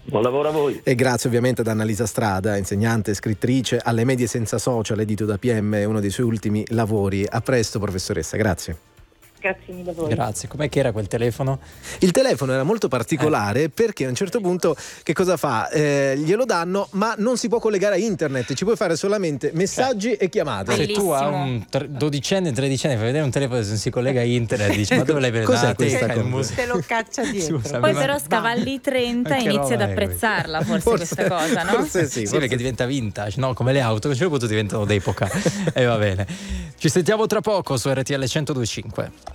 Buon lavoro a voi. E grazie ovviamente ad Annalisa Strada, insegnante, scrittrice, alle Medie Senza Social, edito da PM, è uno dei suoi ultimi lavori. A presto professoressa, grazie. Grazie mille a voi. Grazie. Com'è che era quel telefono? Il telefono era molto particolare perché a un certo punto che cosa fa? Glielo danno, ma non si può collegare a internet, ci puoi fare solamente messaggi e chiamate. Se tu a un dodicenne, tredicenne fai vedere un telefono se non si collega a internet, dici ma dove l'hai preso? Cos'è questa cosa? Te lo caccia dietro. Scusa, Poi ma- però scavalli 30 e Che inizi ad roba è apprezzarla forse questa cosa, no? Forse sì, Sì, forse perché diventa vintage, no? Come le auto, che a un certo punto diventano d'epoca. E va bene. Ci sentiamo tra poco su RTL 102.5.